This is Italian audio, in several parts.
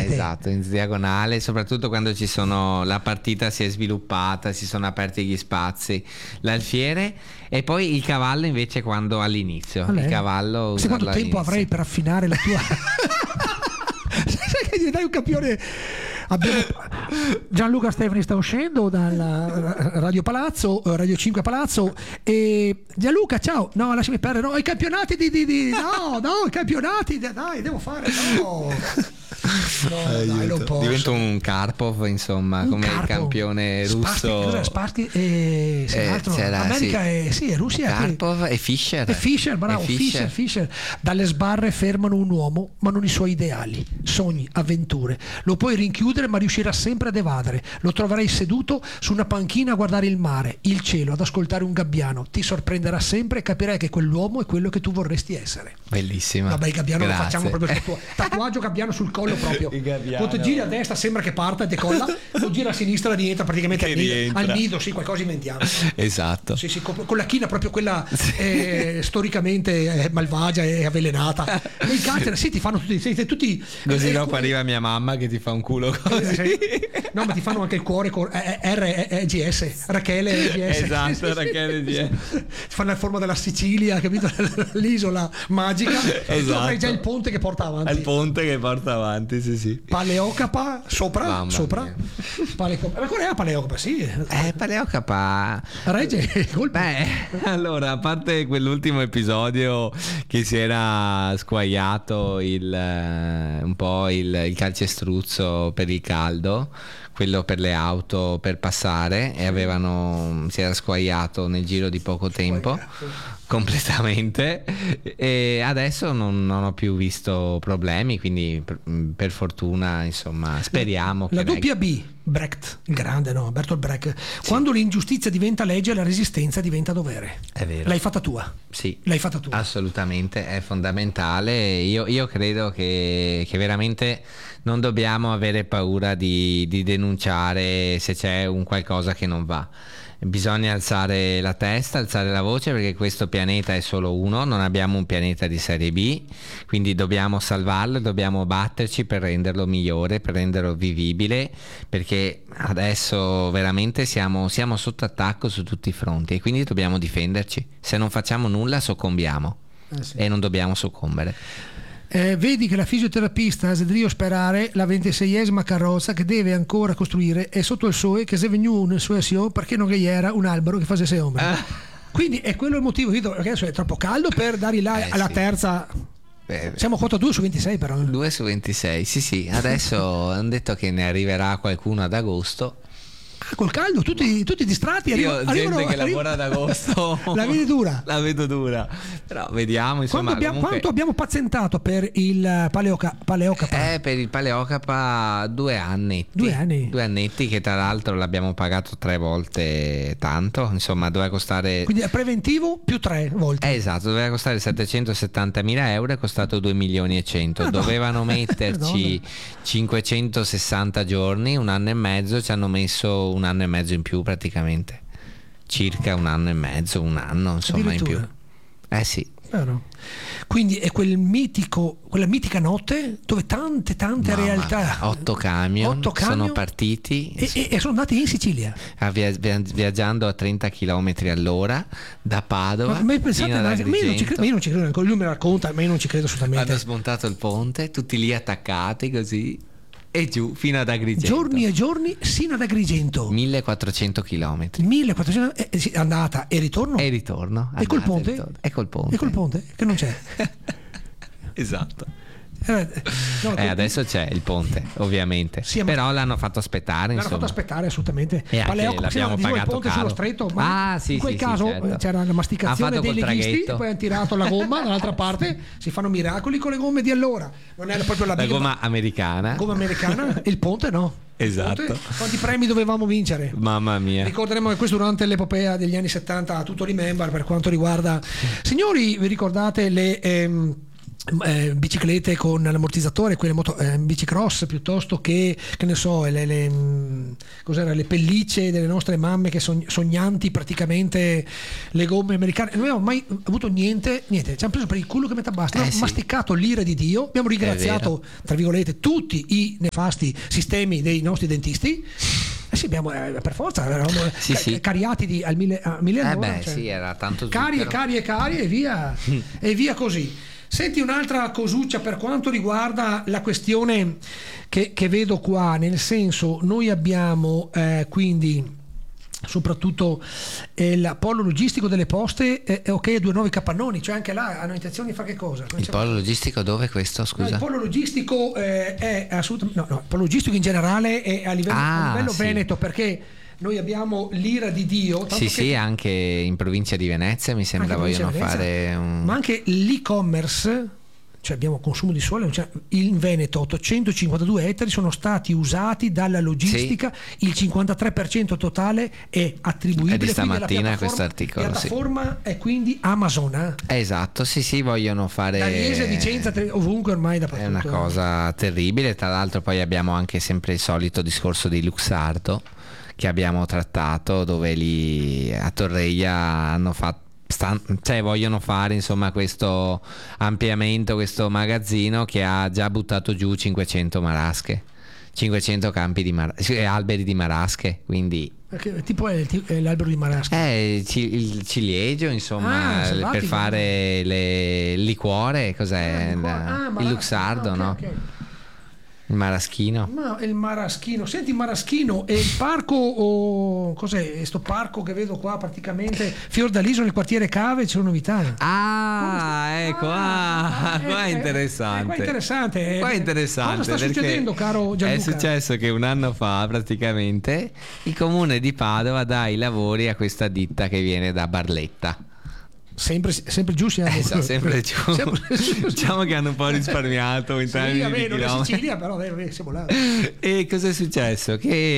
Esatto, in diagonale, soprattutto quando la partita si è sviluppata, si sono aperti gli spazi, l'alfiere, e poi il cavallo invece quando all'inizio. Il cavallo. Sai quanto tempo avrei per affinare la tua sai che gli dai un campione. Gianluca Stefani sta uscendo dal Radio Palazzo, Radio 5 Palazzo, e Gianluca, ciao. No, lasciami perdere, no, i campionati no, i campionati, dai, devo fare, no. Dai, non posso. Divento un Karpov, insomma, come il campione russo. Spassky America e Russia. Karpov e Fischer. Bravo, Fischer. Dalle sbarre fermano un uomo, ma non i suoi ideali, sogni, avventure. Lo puoi rinchiudere, ma riuscirà sempre ad evadere. Lo troverai seduto su una panchina a guardare il mare, il cielo, ad ascoltare un gabbiano. Ti sorprenderà sempre e capirai che quell'uomo è quello che tu vorresti essere. Bellissima. Vabbè, il gabbiano lo facciamo proprio sul tuo tatuaggio gabbiano sul collo proprio. Quando giri a destra sembra che parta e decolla, lo gira a sinistra rientra praticamente al nido, sì, qualcosa inventiamo. Esatto. Sì, con la china proprio quella storicamente malvagia e avvelenata. E i caccia, sì, ti fanno tutti così, dopo arriva mia mamma che ti fa un culo così. No, ma ti fanno anche il cuore con RGS, Rachele RGS. Esatto, Rachele RGS. Ti fanno la forma della Sicilia, capito? L'isola magica. Esatto. Hai già il ponte che porta avanti. Il ponte che porta avanti, sì. Paleocapa sopra. Ma qual è Paleocapa? Sì. Paleocapa regge colpo. Allora, a parte quell'ultimo episodio che si era squagliato un po' il calcestruzzo per il caldo, quello per le auto per passare, e si era squagliato nel giro di poco tempo completamente, e adesso non ho più visto problemi, quindi per fortuna, insomma, speriamo la doppia B. Brecht, il grande, no? Bertolt Brecht. Sì. Quando l'ingiustizia diventa legge, la resistenza diventa dovere. È vero. L'hai fatta tua? Sì. L'hai fatta tua? Assolutamente, è fondamentale. Io credo che veramente non dobbiamo avere paura di denunciare se c'è un qualcosa che non va. Bisogna alzare la testa, alzare la voce, perché questo pianeta è solo uno, non abbiamo un pianeta di serie B, quindi dobbiamo salvarlo, dobbiamo batterci per renderlo migliore, per renderlo vivibile, perché adesso veramente siamo sotto attacco su tutti i fronti, e quindi dobbiamo difenderci. Se non facciamo nulla soccombiamo, sì. E non dobbiamo soccombere. Vedi che la fisioterapista Zedrio sperare la 26esima carrozza che deve ancora costruire è sotto il sole, che se venu nel suo SEO perché non gli era un albero che facesse ombra. Quindi è quello il motivo, perché adesso è troppo caldo per dargli alla terza. Siamo quota 2 su 26 però. 2 su 26, sì. Adesso hanno detto che ne arriverà qualcuno ad agosto. Col caldo tutti distratti. Gente che lavora ad agosto la vedo dura, però vediamo, insomma. Quanto abbiamo pazientato per il Paleocapa? Per il Paleocapa 2 annetti, che tra l'altro l'abbiamo pagato 3 volte tanto, insomma doveva costare, quindi è preventivo più 3 volte, esatto, doveva costare 770.000 euro, è costato 2.100.000. Dovevano metterci 560 giorni, 1 anno e mezzo, ci hanno messo 1 anno e mezzo in più, praticamente circa 1 anno e mezzo, 1 anno insomma in più. Sì. Vero. Quindi è quella mitica notte dove tante realtà, 8 camion sono partiti e sono andati in Sicilia viaggiando a 30 km all'ora da Padova. Ma pensate, io non ci credo ancora, lui me la racconta, ma io non ci credo assolutamente. Hanno smontato il ponte, tutti lì attaccati così e giù fino ad Agrigento, giorni e giorni sino ad Agrigento, 1400 km, andata e ritorno, e col ponte, e col ponte che non c'è. Esatto. Adesso c'è il ponte, ovviamente, sì, però l'hanno fatto aspettare, assolutamente, e l'abbiamo pagato il ponte caro sullo stretto, ma in quel caso certo. C'era la masticazione dei leghisti e poi hanno tirato la gomma dall'altra parte. Si fanno miracoli con le gomme di allora, non era proprio la gomma americana, il ponte no. Esatto. Quanti premi dovevamo vincere? Mamma mia. Ricorderemo che questo durante l'epopea degli anni 70 tutto remember per quanto riguarda. Signori, vi ricordate biciclette con l'ammortizzatore, quelle bicicross, piuttosto che ne so, cos'era, le pellicce delle nostre mamme che sognanti praticamente le gomme americane. Non abbiamo mai avuto niente, ci hanno preso per il culo che metà basta, abbiamo masticato l'ira di Dio, abbiamo ringraziato tra virgolette tutti i nefasti sistemi dei nostri dentisti. Sì, abbiamo per forza eravamo cariati a 1000 all'ora, sì, era tanto zucchero. Cari e via e via così. Senti, un'altra cosuccia per quanto riguarda la questione che vedo qua, nel senso, noi abbiamo quindi soprattutto il polo logistico delle poste, ok, 2 nuovi capannoni, cioè anche là hanno intenzione di fare che cosa? Il polo logistico dove questo, scusa? No, il polo logistico è assolutamente il polo logistico in generale è a livello veneto, perché noi abbiamo l'ira di Dio. Sì, anche in provincia di Venezia mi sembra vogliono fare ma anche l'e-commerce, cioè abbiamo consumo di suolo, cioè in Veneto 852 ettari sono stati usati dalla logistica, il 53% totale è attribuibile, è di stamattina questo articolo, la piattaforma è quindi Amazon, esatto, sì, vogliono fare da Iese, Vicenza, ovunque ormai dappertutto. È una cosa terribile. Tra l'altro poi abbiamo anche sempre il solito discorso di Luxardo che abbiamo trattato, dove lì a Torreglia hanno fatto vogliono fare insomma questo ampliamento, questo magazzino che ha già buttato giù 500 marasche, 500 campi di alberi di marasche, quindi tipo è l'albero di marasche? Il ciliegio, insomma, per fare il liquore, cos'è? Il Luxardo, no? Okay. Il Maraschino. Il Maraschino. Senti, Maraschino è il parco, cos'è sto parco che vedo qua praticamente Fiordaliso nel quartiere Cave, c'è una novità. Qua è interessante. Qua è interessante. Cosa sta succedendo, caro Gianluca? È successo che un anno fa praticamente il comune di Padova dà i lavori a questa ditta che viene da Barletta. Sempre giù siamo. Sempre giù. Diciamo che hanno un po' risparmiato in termini di chilometri. Sicilia, però siamo là. E cosa è successo?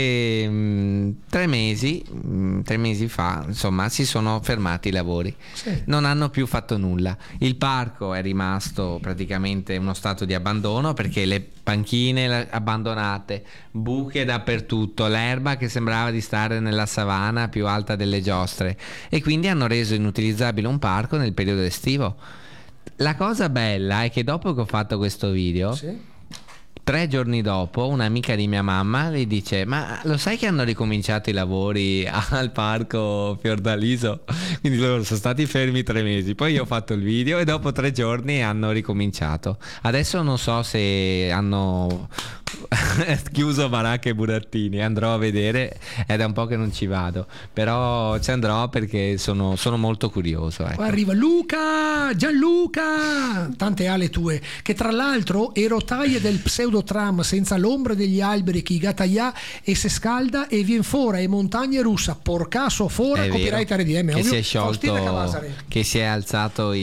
Che 3 mesi fa, insomma, si sono fermati i lavori. Non hanno più fatto nulla. Il parco è rimasto praticamente uno stato di abbandono, perché le panchine abbandonate, buche dappertutto, l'erba che sembrava di stare nella savana più alta delle giostre, e quindi hanno reso inutilizzabile un parco nel periodo estivo. La cosa bella è che dopo che ho fatto questo video, 3 giorni dopo, un'amica di mia mamma le dice: ma lo sai che hanno ricominciato i lavori al parco Fiordaliso? Quindi loro sono stati fermi 3 mesi, poi io ho fatto il video e dopo 3 giorni hanno ricominciato. Adesso non so se hanno chiuso baracche e burattini, andrò a vedere, è da un po' che non ci vado, però ci andrò perché sono molto curioso, ecco. Qua arriva Gianluca, tante ale tue, che tra l'altro è rotaie del pseudotram senza l'ombra degli alberi che gataia e se scalda e vien fuori e montagne russa porcaso fora, copyright RDM, che si è sciolto, che si è alzato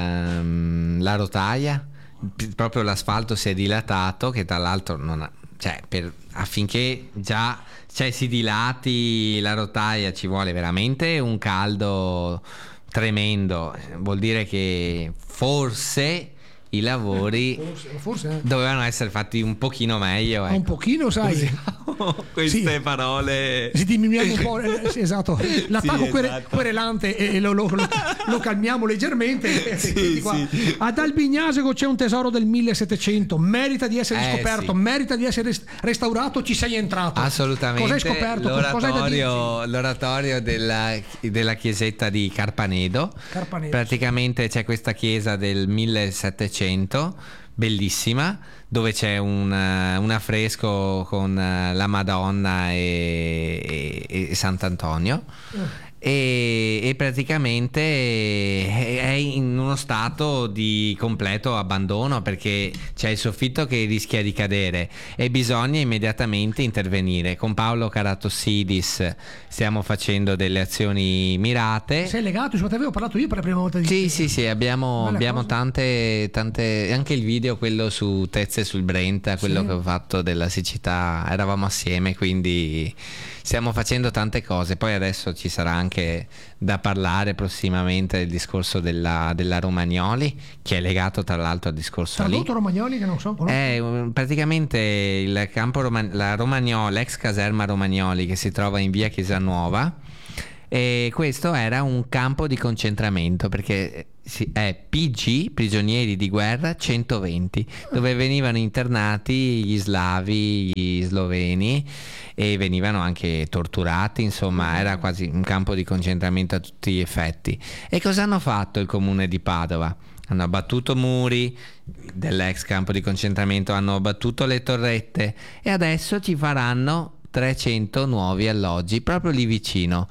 la rotaia, proprio l'asfalto si è dilatato, che tra l'altro non ha, affinché già si dilati la rotaia ci vuole veramente un caldo tremendo, vuol dire che forse i lavori dovevano essere fatti un pochino meglio, ecco. Un pochino, sai, queste parole si diminuiamo un po', esatto, l'attacco querelante e lo calmiamo leggermente. Ad Albignasego c'è un tesoro del 1700, merita di essere scoperto, merita di essere restaurato, ci sei entrato assolutamente. Cos'hai scoperto? L'oratorio della chiesetta di Carpanedo. Praticamente c'è questa chiesa del 1700 bellissima, dove c'è un affresco con la Madonna e Sant'Antonio, e praticamente è in uno stato di completo abbandono, perché c'è il soffitto che rischia di cadere e bisogna immediatamente intervenire. Con Paolo Caratossidis stiamo facendo delle azioni mirate. Sei legato? Te avevo parlato io per la prima volta di sì, abbiamo tante, anche il video, quello su Tezze sul Brenta, quello che ho fatto della siccità, eravamo assieme, quindi stiamo facendo tante cose. Poi adesso ci sarà anche anche da parlare prossimamente del discorso della Romagnoli, che è legato tra l'altro al discorso Tradotto Romagnoli, che non so. Praticamente il campo la Romagnoli, l'ex caserma Romagnoli, che si trova in via Chiesa e questo era un campo di concentramento, perché è PG, prigionieri di guerra 120, dove venivano internati gli slavi, gli sloveni, e venivano anche torturati, insomma era quasi un campo di concentramento a tutti gli effetti. E cosa hanno fatto il comune di Padova? Hanno abbattuto muri dell'ex campo di concentramento, hanno abbattuto le torrette e adesso ci faranno 300 nuovi alloggi proprio lì vicino.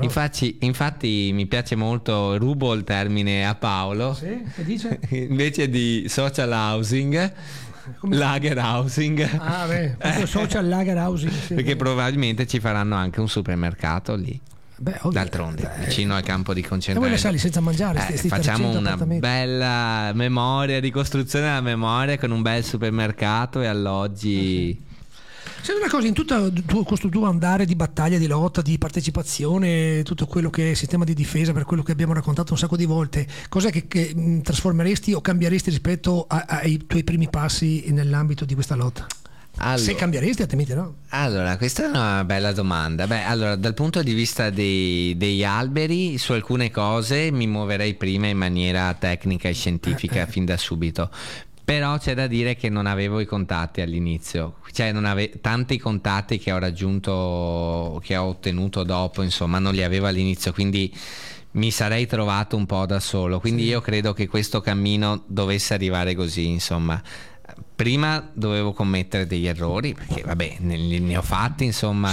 Infatti mi piace molto, rubo il termine a Paolo. Sì, che dice? Invece di social housing, lager housing. Proprio social lager housing, sì, perché probabilmente ci faranno anche un supermercato lì. D'altronde vicino al campo di concentramento. E voi le sali senza mangiare, facciamo una bella memoria, ricostruzione della memoria, con un bel supermercato e alloggi. Senti una cosa, in tutto questo tuo andare di battaglia, di lotta, di partecipazione, tutto quello che è sistema di difesa, per quello che abbiamo raccontato un sacco di volte, cos'è che trasformeresti o cambieresti rispetto ai tuoi primi passi nell'ambito di questa lotta? Allora, se cambieresti, altrimenti no? Allora, questa è una bella domanda. Allora, dal punto di vista degli alberi, su alcune cose mi muoverei prima in maniera tecnica e scientifica fin da subito. Però c'è da dire che non avevo i contatti all'inizio, cioè tanti contatti che ho raggiunto, che ho ottenuto dopo, insomma, non li avevo all'inizio, quindi mi sarei trovato un po' da solo. Quindi io credo che questo cammino dovesse arrivare così, insomma. Prima dovevo commettere degli errori, perché vabbè, ne ho fatti, insomma,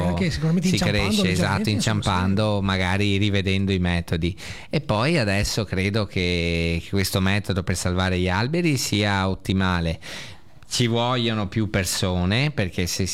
si cresce, esatto, inciampando, magari rivedendo i metodi. E poi adesso credo che questo metodo per salvare gli alberi sia ottimale. Ci vogliono più persone, perché se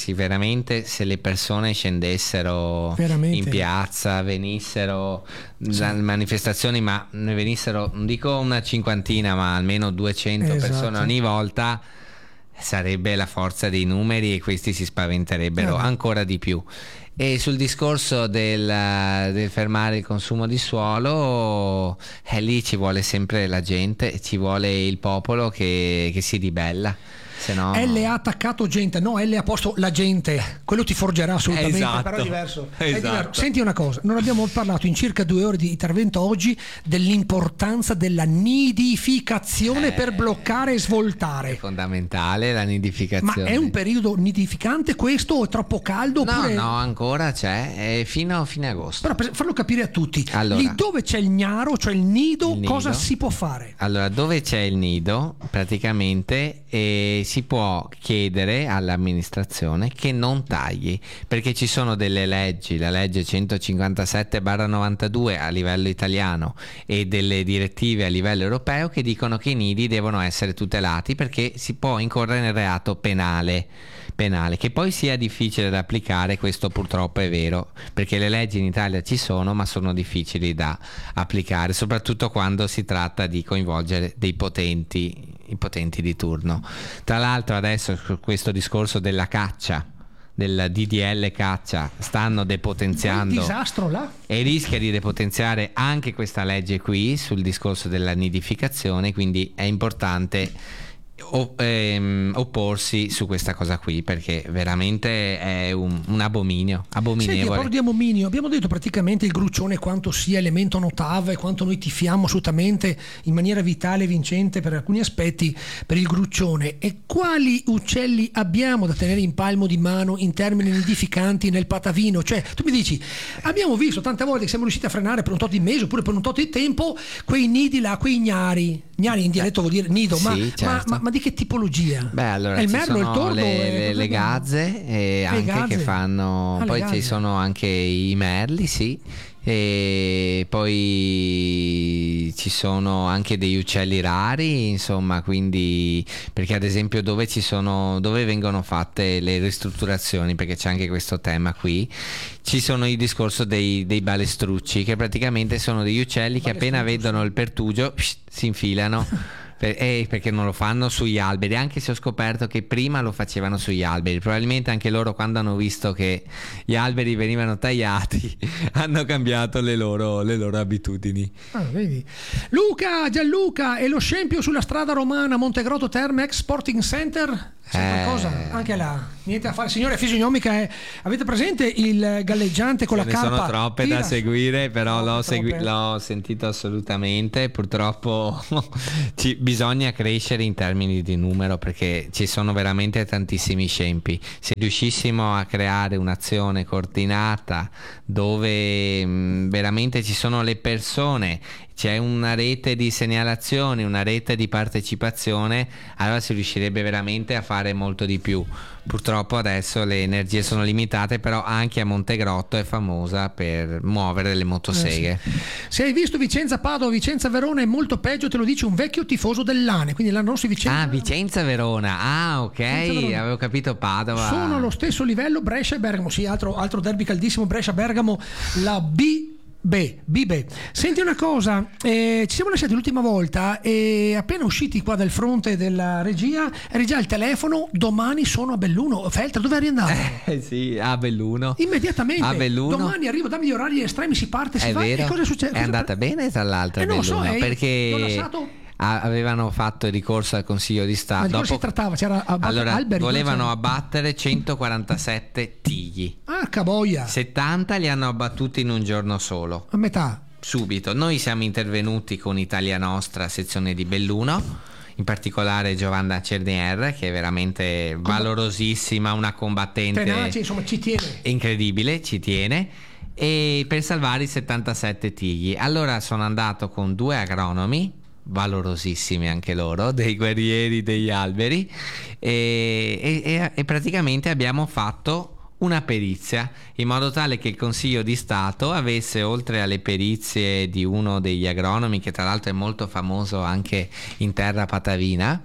le persone scendessero in piazza, venissero alle manifestazioni, ma ne venissero, non dico una cinquantina, ma almeno 200 persone ogni volta, sarebbe la forza dei numeri e questi si spaventerebbero ancora di più. E sul discorso del fermare il consumo di suolo, lì ci vuole sempre la gente, ci vuole il popolo che si ribella. No... L ha attaccato gente, no, L ha posto la gente, quello ti forgerà assolutamente, esatto. Però è diverso. Esatto. Senti una cosa, non abbiamo parlato in circa 2 ore di intervento oggi dell'importanza della nidificazione per bloccare e svoltare. È fondamentale la nidificazione. Ma è un periodo nidificante questo o è troppo caldo? Oppure... No, ancora c'è, fino a fine agosto. Però per farlo capire a tutti, allora, lì dove c'è il gnaro, cioè il nido, cosa si può fare? Allora, dove c'è il nido, praticamente si può chiedere all'amministrazione che non tagli, perché ci sono delle leggi, la legge 157/92 a livello italiano e delle direttive a livello europeo che dicono che i nidi devono essere tutelati, perché si può incorrere nel reato penale. Che poi sia difficile da applicare, questo purtroppo è vero, perché le leggi in Italia ci sono, ma sono difficili da applicare, soprattutto quando si tratta di coinvolgere i potenti di turno. Tra l'altro adesso questo discorso della caccia, del DDL caccia, stanno depotenziando, un disastro là, e rischia di depotenziare anche questa legge qui sul discorso della nidificazione, quindi è importante opporsi su questa cosa qui, perché veramente è un abominevole. Senti, a proposito di abominio, abbiamo detto praticamente il gruccione quanto sia elemento notava e quanto noi tifiamo assolutamente in maniera vitale e vincente per alcuni aspetti per il gruccione. E quali uccelli abbiamo da tenere in palmo di mano in termini nidificanti nel patavino? Cioè tu mi dici, abbiamo visto tante volte che siamo riusciti a frenare per un tot di mese oppure per un tot di tempo quei nidi là, quei gnari in dialetto vuol dire nido, sì, certo. ma di che tipologia? Allora, è il merlo, il tordo, le gazze, anche gazze. che fanno, poi ci sono anche i merli, sì, e poi ci sono anche degli uccelli rari, insomma, quindi, perché ad esempio dove vengono fatte le ristrutturazioni, perché c'è anche questo tema qui, ci sono il discorso dei balestrucci, che praticamente sono degli uccelli che appena vedono il pertugio si infilano Perché non lo fanno sugli alberi, anche se ho scoperto che prima lo facevano sugli alberi. Probabilmente anche loro, quando hanno visto che gli alberi venivano tagliati, hanno cambiato le loro abitudini. Vedi. Gianluca, e lo scempio sulla strada romana Montegrotto Terme ex Sporting Center? C'è qualcosa? Anche là, niente da fare. Signore, fisionomica avete presente il galleggiante con la carpa? Ne sono troppe da seguire, però l'ho sentito assolutamente. Purtroppo bisogna crescere in termini di numero, perché ci sono veramente tantissimi scempi. Se riuscissimo a creare un'azione coordinata dove veramente ci sono le persone, c'è una rete di segnalazione, una rete di partecipazione, allora si riuscirebbe veramente a fare molto di più. Purtroppo adesso le energie sono limitate, però anche a Montegrotto è famosa per muovere le motoseghe. Sì. Se hai visto Vicenza-Padova, Vicenza-Verona è molto peggio, te lo dice un vecchio tifoso dell'Ane, quindi l'anno scorso Vicenza-Verona, ok, avevo capito Padova. Sono allo stesso livello Brescia e Bergamo, sì, altro derby caldissimo, Brescia-Bergamo, la B. Senti una cosa, ci siamo lasciati l'ultima volta e appena usciti qua dal fronte della regia eri già al telefono, domani sono a Belluno. Feltra, dove eri andato? Sì, a Belluno. Immediatamente, a Belluno. Domani arrivo, dammi gli orari estremi, si parte, si va. Vero. E cosa succede? È andata bene tra l'altro a Belluno, perché avevano fatto il ricorso al Consiglio di Stato. Ma di cosa si trattava? C'era alberi, volevano abbattere 147 tigli. Caboia. 70 li hanno abbattuti in un giorno solo. A metà. Subito. Noi siamo intervenuti con Italia Nostra, sezione di Belluno, in particolare Giovanna Cernier, che è veramente valorosissima, una combattente tenace, insomma, ci tiene. Incredibile, ci tiene. E per salvare i 77 tigli. Allora sono andato con 2 agronomi, valorosissimi anche loro, dei guerrieri degli alberi, e praticamente abbiamo fatto una perizia in modo tale che il Consiglio di Stato avesse, oltre alle perizie di uno degli agronomi, che tra l'altro è molto famoso anche in terra patavina,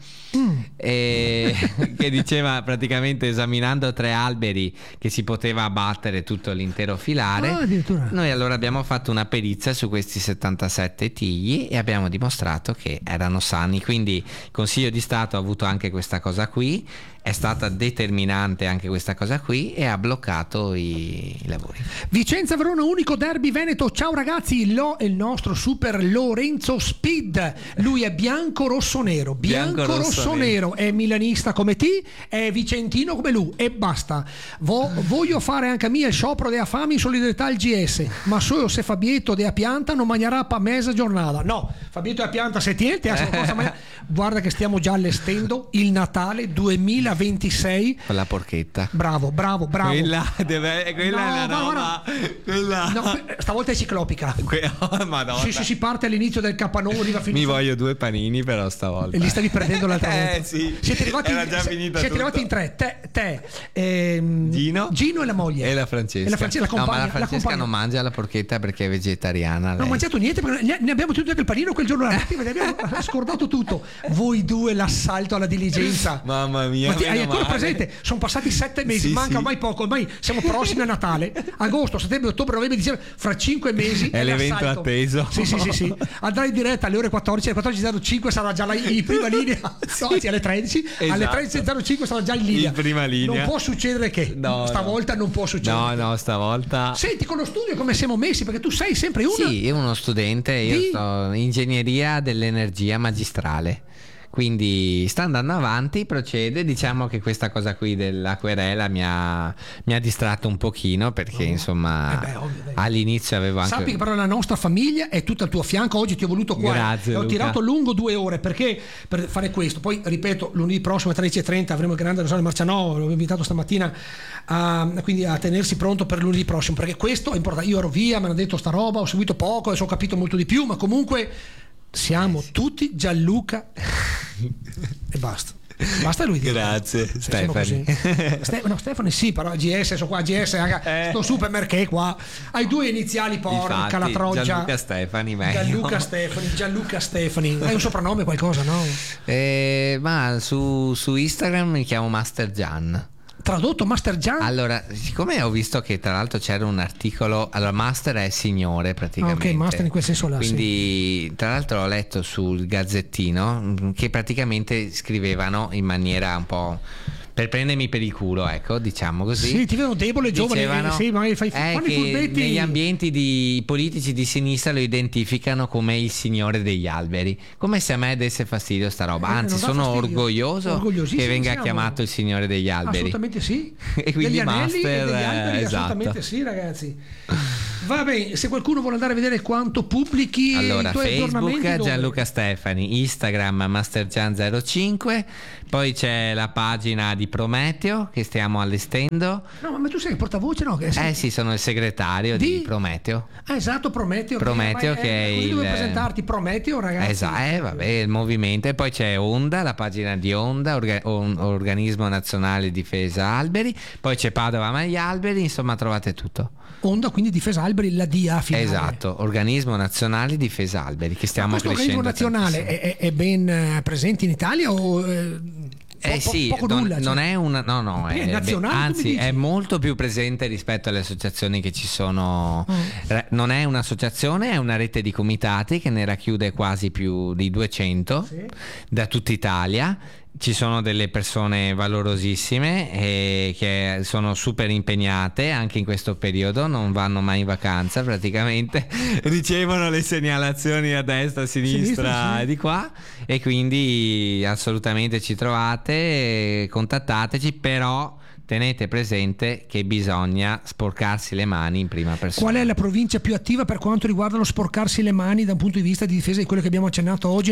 che diceva praticamente, esaminando 3 alberi, che si poteva abbattere tutto l'intero filare. Noi allora abbiamo fatto una perizia su questi 77 tigli e abbiamo dimostrato che erano sani, quindi il Consiglio di Stato ha avuto anche questa cosa qui, è stata determinante anche questa cosa qui e ha bloccato i lavori. Vicenza-Verona, unico derby veneto. Ciao ragazzi, il nostro super Lorenzo Speed, lui è bianco-rosso-nero, bianco-rosso-nero, è milanista come te, è vicentino come lui e basta. Voglio fare anche a me il sciopero della fame in solidarietà al GS, ma solo se Fabietto della pianta non mangerà pa mezza giornata. No, Fabietto della pianta se tiene, guarda che stiamo già allestendo il Natale 2026 con la porchetta. Bravo. Quella è la roba. No, stavolta è ciclopica. Madonna. Si parte all'inizio del capannone. Mi voglio 2 panini però stavolta. E li stavi prendendo l'altra volta. Sì. Siete arrivati in 3. Te, Gino e la moglie. E la Francesca. La compagna. La Francesca non mangia la porchetta perché è vegetariana. Non ho mangiato niente perché ne abbiamo tenuto anche il panino quel giorno. Abbiamo scordato tutto. Voi 2 l'assalto alla diligenza. Mamma mia. Hai ancora presente? Sono passati 7 mesi, manca ormai poco, ormai siamo prossimi a Natale. Agosto, settembre, ottobre, novembre, dicembre, fra 5 mesi è l'evento atteso. Sì. Andrà in diretta alle ore 14, alle 14.05 sarà già in prima linea. Alle 13, esatto. Alle 13.05 sarà già in linea. In prima linea. Non può succedere che stavolta non può succedere. No, stavolta. Senti, con lo studio come siamo messi? Perché tu sei sempre uno. Sì, io uno studente, io sto in ingegneria dell'energia magistrale. Quindi sta andando avanti, procede. Diciamo che questa cosa qui della querela mi ha distratto un pochino, perché insomma all'inizio avevo anche... Sappi che però la nostra famiglia è tutta al tuo fianco. Oggi ti ho voluto qua. Grazie, ho tirato lungo 2 ore perché per fare questo. Poi ripeto, lunedì prossimo alle 13.30 avremo il grande Rosario Marcianò. L'ho invitato stamattina quindi a tenersi pronto per lunedì prossimo, perché questo è importante. Io ero via, mi hanno detto sta roba, ho seguito poco, adesso ho capito molto di più, ma comunque siamo tutti Gianluca e basta lui. Grazie Stefani. Stefani sì, però GS sono qua, sto supermercato qua, hai 2 iniziali, porca la troggia. Gianluca Stefani. Hai un soprannome, qualcosa, no? Ma su Instagram mi chiamo Master Gian. tradotto Master Gian. Allora, siccome ho visto che tra l'altro c'era un articolo, allora Master è signore praticamente. Ok, Master in quel senso là. Quindi sì. tra l'altro ho letto sul Gazzettino che praticamente scrivevano in maniera un po' per prendermi per il culo, ecco, diciamo così. Sì, ti vedono debole, giovane, dicevano, sì, magari fanno i furbetti. negli ambienti di politici di sinistra lo identificano come il signore degli alberi, come se a me desse fastidio sta roba. Anzi, sono orgoglioso che venga chiamato il signore degli alberi. Assolutamente sì. E quindi degli anelli Master, e degli alberi, esatto. assolutamente sì, ragazzi. Va bene, se qualcuno vuole andare a vedere quanto pubblichi allora, i tuoi aggiornamenti, Facebook Gianluca Stefani, Instagram MasterGian05, poi c'è la pagina di Prometeo che stiamo allestendo. No, ma tu sei il portavoce, no? Sì, sono il segretario di Prometeo. Esatto, Prometeo che è così il... dove presentarti Prometeo, ragazzi. Esatto, vabbè, il movimento. E poi c'è Onda, la pagina di Onda, Organismo Nazionale di Difesa Alberi, poi c'è Padova Ama gli Alberi, insomma trovate tutto. Onda, quindi Difesa Alberi, la DA finale. Esatto, Organismo Nazionale Difesa Alberi, che stiamo crescendo. Questo organismo nazionale è ben presente in Italia o sì, poco nulla, non è una, no, è nazionale, anzi è molto più presente rispetto alle associazioni che ci sono. Non è un'associazione, è una rete di comitati che ne racchiude quasi più di 200 da tutta Italia. Ci sono delle persone valorosissime che sono super impegnate anche in questo periodo, non vanno mai in vacanza praticamente, ricevono le segnalazioni a destra, a sinistra, di qua, e quindi assolutamente ci trovate, contattateci, però tenete presente che bisogna sporcarsi le mani in prima persona. Qual è la provincia più attiva per quanto riguarda lo sporcarsi le mani da un punto di vista di difesa di quello che abbiamo accennato oggi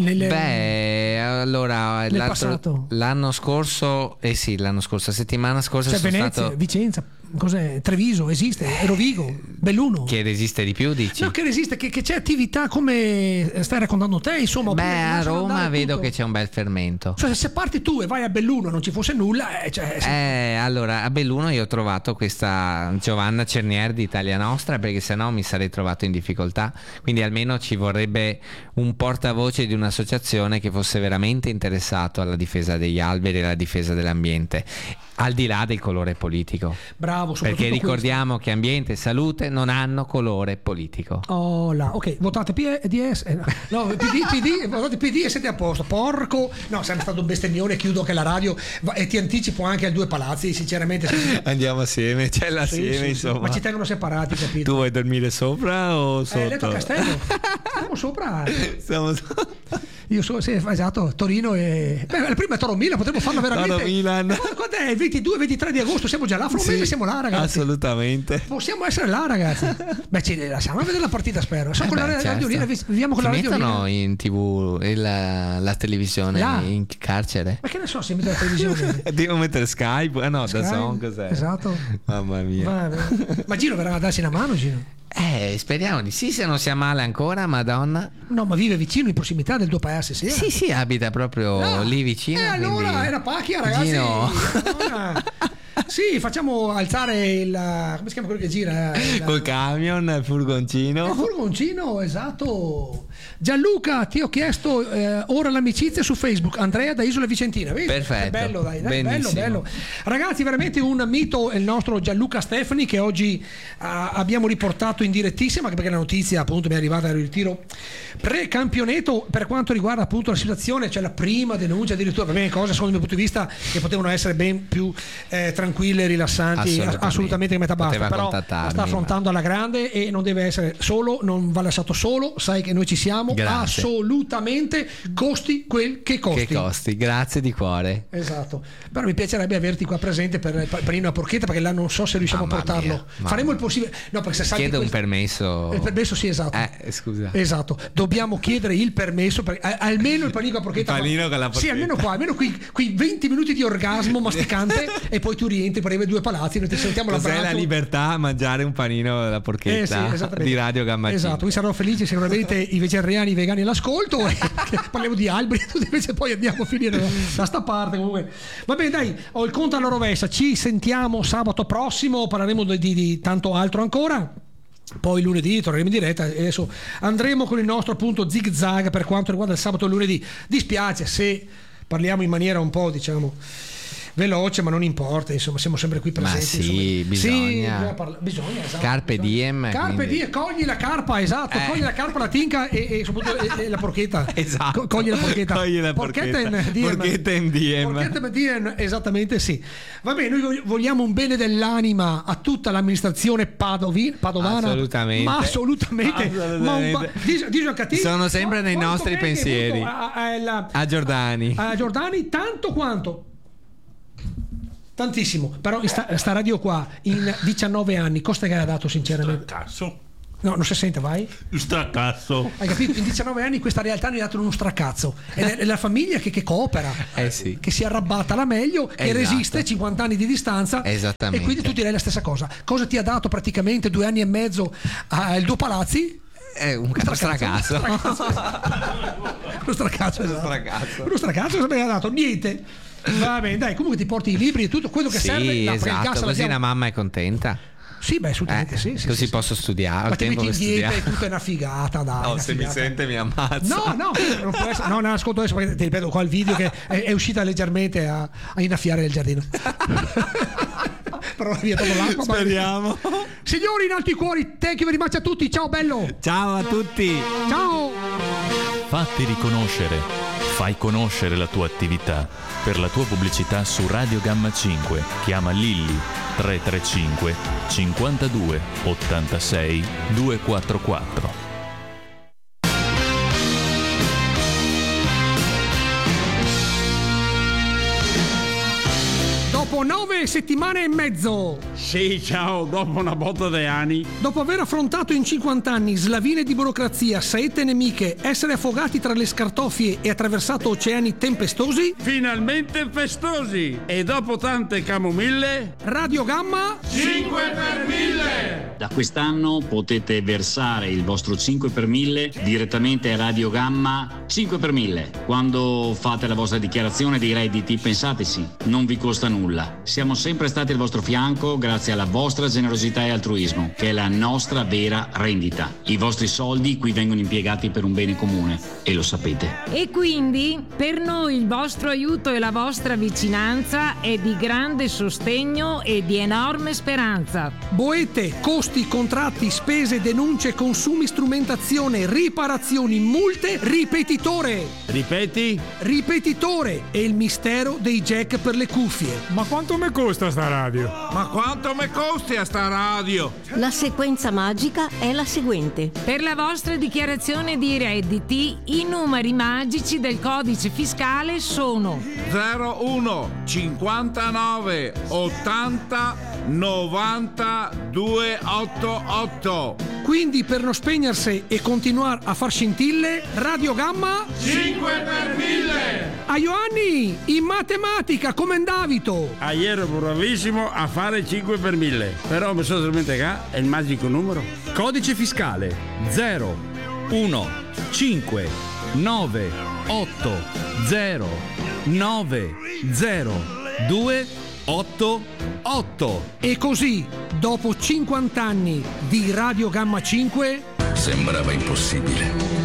allora l'anno scorso, la settimana scorsa cioè sono Venezia, stato... Vicenza, cos'è? Treviso esiste, Rovigo, Belluno. Che resiste di più, dici? No, che resiste, che c'è attività come stai raccontando te, insomma. A Roma vedo che c'è un bel fermento. Cioè, se parti tu e vai a Belluno e non ci fosse nulla, allora a Belluno io ho trovato questa Giovanna Cernier di Italia Nostra, perché sennò mi sarei trovato in difficoltà, quindi almeno ci vorrebbe un portavoce di un'associazione che fosse veramente interessato alla difesa degli alberi e alla difesa dell'ambiente, al di là del colore politico. Bravo, perché ricordiamo che ambiente e salute non hanno colore politico. Ok, votate PDS, no, PD, votate PD e siete a posto. Porco, no, sei stato un bestemmione, chiudo anche la radio e ti anticipo anche a Due Palazzi, sinceramente. Andiamo assieme, c'è l'assieme, insomma. Ma ci tengono separati, capito? Tu vuoi dormire sopra o sotto? Letto Castello. Stiamo sopra. Io esatto, Torino e la prima Toro Milan, potremmo farla veramente. Toro Milan. Quando è? Il 22-23 di agosto siamo già là, fra un mese siamo là, ragazzi. Assolutamente. Possiamo essere là, ragazzi. Beh, ci lasciamo a vedere la partita, spero. Con la radiolina, viviamo con la radiolina. Mettono in TV la televisione in carcere. Ma che ne so se mette la televisione? Devo mettere Skype? No, da Song, cos'è? Esatto. Mamma mia. Ma Gino verrà a darci una mano, Gino? Speriamo di sì, se non sia male ancora, Madonna. No, ma vive vicino, in prossimità del tuo paese, sì. Sì, abita proprio lì vicino. Allora quindi... era pacchia, ragazzi. Gino. Sì, facciamo alzare il... come si chiama quello che gira? Col camion, il furgoncino. Il furgoncino, esatto. Gianluca, ti ho chiesto ora l'amicizia su Facebook. Andrea da Isola Vicentina, vedi? Perfetto. Bello, dai, bello. Ragazzi, veramente un mito il nostro Gianluca Stefani, che oggi abbiamo riportato in direttissima, anche perché la notizia appunto mi è arrivata dal ritiro pre-campionato per quanto riguarda appunto la situazione, cioè la prima denuncia addirittura, per me cose secondo il mio punto di vista che potevano essere ben più tranquille e rilassanti, assolutamente che metà basta, però la sta affrontando alla grande e non deve essere solo, non va lasciato solo, sai che noi ci siamo. Grazie. Assolutamente, costi quel che costi. Grazie di cuore. Esatto, però mi piacerebbe averti qua presente per il panino a porchetta, perché là non so se riusciamo a portarlo. Faremo il possibile. No, perché se salti chiedo un permesso. Il permesso, sì, esatto. Scusa. Esatto, dobbiamo chiedere il permesso per almeno il panino a porchetta. Panino con la porchetta. Sì, almeno quei 20 minuti di orgasmo masticante e poi tu rientri per Due Palazzi, noi ti sentiamo l'abbraccio. Cos'è la libertà a mangiare un panino alla porchetta di Radio Gammaccino. Esatto, vi sarò felice sicuramente i vegetariani, i vegani all'ascolto e parliamo di alberi, invece poi andiamo a finire da sta parte. Comunque va bene, dai, ho il conto alla rovescia, ci sentiamo sabato prossimo, parleremo di tanto altro ancora. Poi lunedì torneremo in diretta e adesso andremo con il nostro appunto zig zag per quanto riguarda il sabato e il lunedì. Dispiace se parliamo in maniera un po', diciamo, veloce, ma non importa, insomma, siamo sempre qui presenti. Ma sì, bisogna. Bisogna, esatto. Carpe diem. Carpe diem, cogli la carpa, esatto, cogli la carpa, la tinca e soprattutto la porchetta. Esatto. Cogli la porchetta. Cogli la porchetta. Porchetta in diem. Porchetta in diem, esattamente sì. Va bene, noi vogliamo un bene dell'anima a tutta l'amministrazione padovana. Assolutamente. Ma assolutamente. Sono sempre nei nostri pensieri. A Giordani. A Giordani, tanto quanto? Tantissimo. Però sta radio qua in 19 anni, costa che ha dato sinceramente? Cazzo. No, non si sente, vai? Stracazzo. Hai capito? In 19 anni questa realtà ne ha dato uno stracazzo. È la famiglia che coopera, sì. che si è arrabbata alla meglio, che resiste 50 anni di distanza. Esattamente. E quindi tu direi la stessa cosa. Cosa ti ha dato praticamente 2 anni e mezzo il Due Palazzi? Un stracazzo. Uno stracazzo. Uno stracazzo mi ha dato niente. Va bene, dai, comunque ti porti i libri e tutto quello che serve. Esatto, così la mamma è contenta. Sì, beh, assolutamente sì. Così posso studiare. Ma ti metti in dieta e tutto è una figata, dai. No, se mi sente mi ammazza. No, non può essere. No, ascolto adesso perché ti ripeto qua il video che è uscita leggermente a innaffiare nel giardino. Però via dopo l'acqua. Speriamo. Signori, in alti cuori, thank you very much a tutti. Ciao bello. Ciao a tutti. Ciao. Fatti riconoscere. Fai conoscere la tua attività. Per la tua pubblicità su Radio Gamma 5 chiama Lilli 335 52 86 244. Dopo 9 settimane e mezzo. Sì, ciao, dopo una botta di anni. Dopo aver affrontato in 50 anni slavine di burocrazia, saette nemiche, essere affogati tra le scartoffie e attraversato oceani tempestosi, Finalmente festosi. E dopo tante camomille, Radio Gamma 5 per 1000. Da quest'anno potete versare il vostro 5 per 1000 direttamente a Radio Gamma 5 per 1000. Quando fate la vostra dichiarazione dei redditi, pensateci, non vi costa nulla. Siamo sempre stati al vostro fianco grazie alla vostra generosità e altruismo, che è la nostra vera rendita. I vostri soldi qui vengono impiegati per un bene comune e lo sapete. E quindi per noi il vostro aiuto e la vostra vicinanza è di grande sostegno e di enorme speranza. boete, costi, contratti, spese, denunce, consumi, strumentazione, riparazioni, multe, ripetitore. Ripeti? Ripetitore è il mistero dei jack per le cuffie. Ma quanto mi costa sta radio? Ma quanto mi costi a sta radio? La sequenza magica è la seguente. Per la vostra dichiarazione di redditi, i numeri magici del codice fiscale sono 01 59 80 90 288. Quindi per non spegnersi e continuare a far scintille, Radio Gamma 5 per 1000. a Ioanni in matematica come Davito. Ieri ero bravissimo a fare 5 per 1000. Però mi sono dimenticato è il magico numero. Codice fiscale 0 1 5 9 8 0 9 0 2 8 8. E così, dopo 50 anni di Radio Gamma 5, sembrava impossibile.